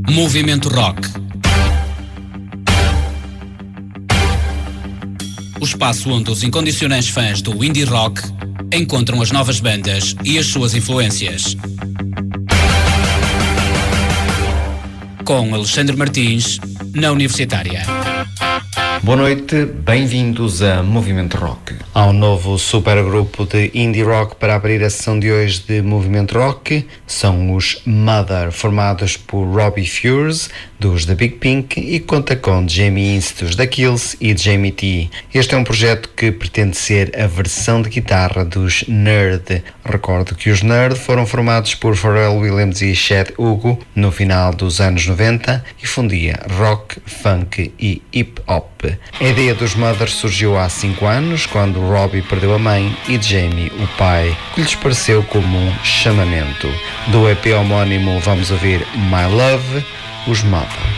Movimento Rock. O espaço onde os incondicionais fãs do indie rock encontram as novas bandas e as suas influências. Com Alexandre Martins, na Universitária. Boa noite, bem-vindos a Movimento Rock. Há um novo supergrupo de indie rock para abrir a sessão de hoje de Movimento Rock. São os Mother, formados por Robbie Fures, dos The Big Pink, e conta com Jamie Ince, dos The Kills, e Jamie T. Este é um projeto que pretende ser a versão de guitarra dos Nerd. Recordo que os Nerd foram formados por Pharrell Williams e Chad Hugo no final dos anos 90 e fundia rock, funk e hip-hop. A ideia dos Mother surgiu há 5 anos, quando Robbie perdeu a mãe e Jamie o pai, que lhes pareceu como um chamamento. Do EP homónimo vamos ouvir My Love, os Mother.